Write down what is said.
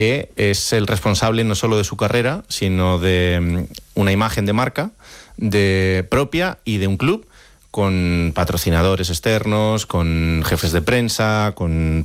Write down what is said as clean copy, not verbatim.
que es el responsable no solo de su carrera, sino de una imagen de marca propia y de un club, con patrocinadores externos, con jefes de prensa, con